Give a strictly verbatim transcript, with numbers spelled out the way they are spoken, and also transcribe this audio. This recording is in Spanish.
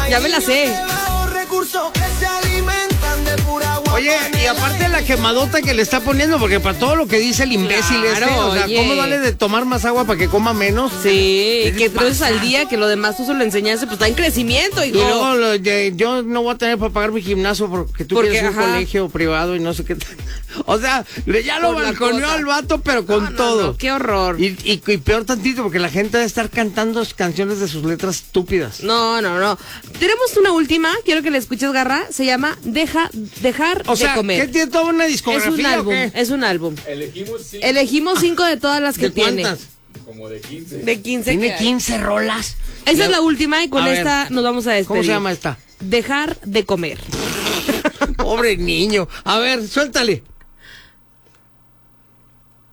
Ya me la sé. Oye, y aparte la quemadota que le está poniendo, porque para todo lo que dice el imbécil Claro, este, o sea, oye. ¿cómo darle de tomar más agua para que coma menos? Sí, que pasa? tres veces al día, que lo demás tú se lo enseñaste, pues está en crecimiento, Y hijo. luego lo de- yo no voy a tener para pagar mi gimnasio porque tú Porque, quieres un ajá. colegio privado y no sé qué. O sea, le- ya lo Por la balconeó cosa. al vato, pero con No, no, todo. no, qué horror. Y, y, y peor tantito, porque la gente debe estar cantando canciones de sus letras estúpidas. No, no, no. Tenemos una última, quiero que la escuches, Garra. Se llama Deja, Dejar O sea, de Comer. ¿qué tiene toda una Es discografía un o álbum, qué? es un álbum. Elegimos cinco, Elegimos cinco de todas las que ¿De tiene. cuántas? como de quince. De quince. Tiene que hay. quince rolas. Esa es la última y con A esta ver, nos vamos a despedir. ¿Cómo se llama esta? Dejar de comer. Pobre niño. A ver, suéltale.